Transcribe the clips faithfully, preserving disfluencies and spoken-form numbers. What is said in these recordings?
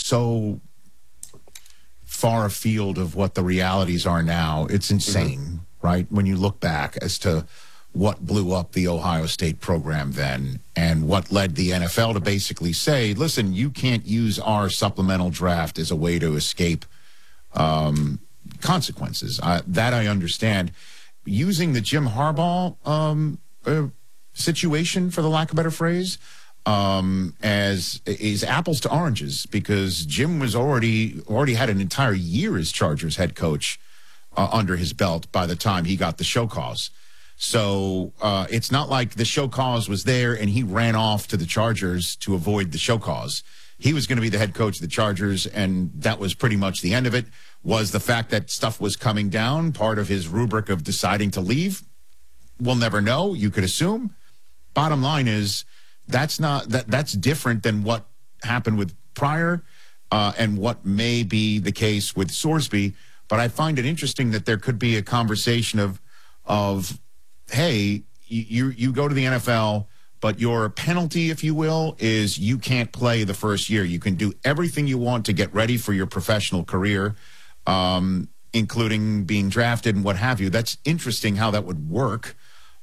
so far afield of what the realities are now. It's insane, mm-hmm. right? When you look back as to what blew up the Ohio State program then and what led the N F L to basically say, listen, you can't use our supplemental draft as a way to escape um, consequences. Uh, that I understand. Using the Jim Harbaugh um, uh, situation, for the lack of a better phrase, um, as is apples to oranges, because Jim was already already had an entire year as Chargers head coach uh, under his belt by the time he got the show cause. So uh, it's not like the show cause was there and he ran off to the Chargers to avoid the show cause. He was going to be the head coach of the Chargers, and that was pretty much the end of it. Was the fact that stuff was coming down part of his rubric of deciding to leave? We'll never know. You could assume. Bottom line is that's not that that's different than what happened with Pryor uh, and what may be the case with Sorsby. But I find it interesting that there could be a conversation of of hey, you you go to the N F L, but your penalty, if you will, is you can't play the first year. You can do everything you want to get ready for your professional career, um, including being drafted and what have you. That's interesting how that would work,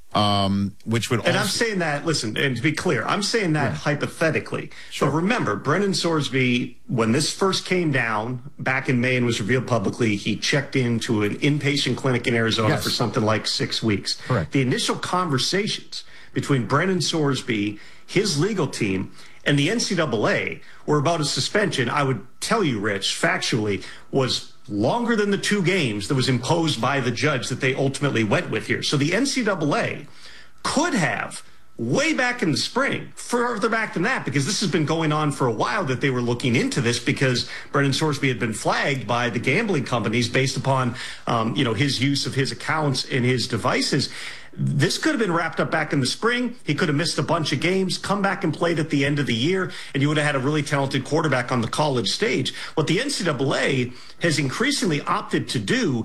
um, which would And also... I'm saying that, listen, and to be clear, I'm saying that yeah. hypothetically. Sure. But remember, Brennan Sorsby, when this first came down back in May and was revealed publicly, he checked into an inpatient clinic in Arizona yes. for something like six weeks. Correct. The initial conversations between Brennan Sorsby, his legal team, and the N C double A were about a suspension, I would tell you, Rich, factually, was longer than the two games that was imposed by the judge that they ultimately went with here. So the N C double A could have, way back in the spring, further back than that, because this has been going on for a while, that they were looking into this because Brennan Sorsby had been flagged by the gambling companies based upon, um, you know, his use of his accounts and his devices. This could have been wrapped up back in the spring. He could have missed a bunch of games, come back and played at the end of the year, and you would have had a really talented quarterback on the college stage. What the N C double A has increasingly opted to do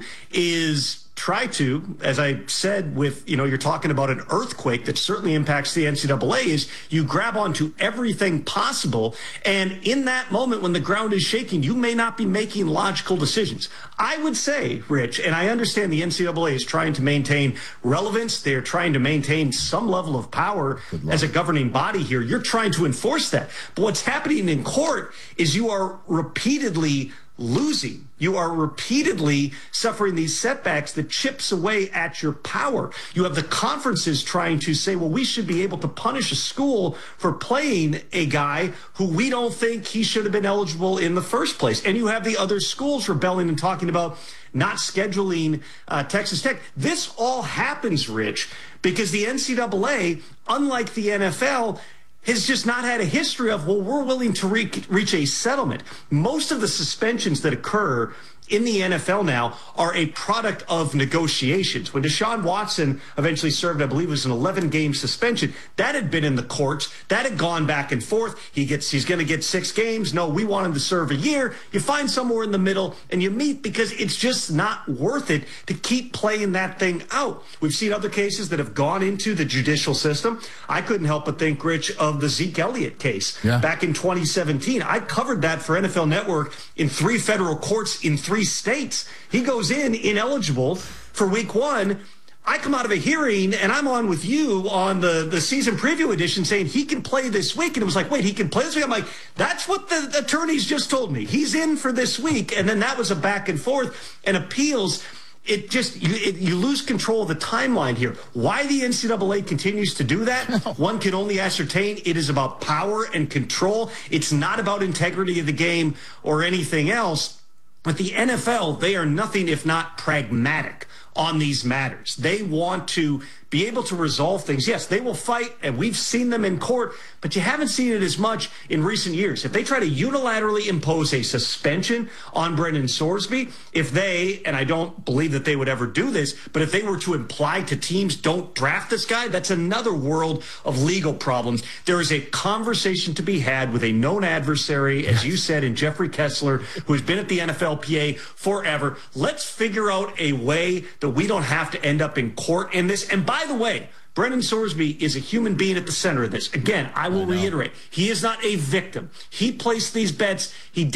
is try to, as I said, with, you know, you're talking about an earthquake that certainly impacts the N C double A, is you grab onto everything possible. And in that moment when the ground is shaking, you may not be making logical decisions. I would say, Rich, and I understand the N C double A is trying to maintain relevance. They're trying to maintain some level of power as a governing body here. You're trying to enforce that. But what's happening in court is you are repeatedly losing. You are repeatedly suffering these setbacks that chips away at your power. You have the conferences trying to say, well, we should be able to punish a school for playing a guy who we don't think he should have been eligible in the first place. And you have the other schools rebelling and talking about not scheduling uh, Texas Tech. This all happens, Rich, because the N C double A, unlike the N F L, has just not had a history of, well, we're willing to re- reach a settlement. Most of the suspensions that occur in the N F L now are a product of negotiations. When Deshaun Watson eventually served, I believe it was an eleven game suspension, that had been in the courts. That had gone back and forth. He gets, he's going to get six games. No, we want him to serve a year. You find somewhere in the middle and you meet, because it's just not worth it to keep playing that thing out. We've seen other cases that have gone into the judicial system. I couldn't help but think, Rich, of the Zeke Elliott case yeah. back in twenty seventeen. I covered that for N F L Network in three federal courts in three states. He goes in ineligible for week one. I come out of a hearing and I'm on with you on the, the season preview edition saying he can play this week. And it was like, wait, he can play this week? I'm like, that's what the attorneys just told me. He's in for this week. And then that was a back and forth and appeals. It just, you, it, you lose control of the timeline here. Why the N C double A continues to do that, one can only ascertain. It is about power and control. It's not about integrity of the game or anything else. But the N F L, they are nothing if not pragmatic on these matters. They want to be able to resolve things. Yes, they will fight, and we've seen them in court, but you haven't seen it as much in recent years. If they try to unilaterally impose a suspension on Brennan Sorsby, if they, and I don't believe that they would ever do this, but if they were to imply to teams, don't draft this guy, that's another world of legal problems. There is a conversation to be had with a known adversary, as you said, in Jeffrey Kessler, who has been at the N F L P A forever. Let's figure out a way that we don't have to end up in court in this. And by By the way, Brennan Sorsby is a human being at the center of this. Again, I will I reiterate, he is not a victim. He placed these bets. He